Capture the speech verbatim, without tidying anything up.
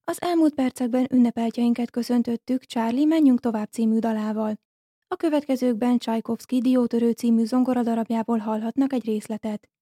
Az elmúlt percekben ünnepeltjeinket köszöntöttük Charlie Menjünk tovább című dalával. A következőkben Csajkovszky Diótörő című zongoradarabjából hallhatnak egy részletet.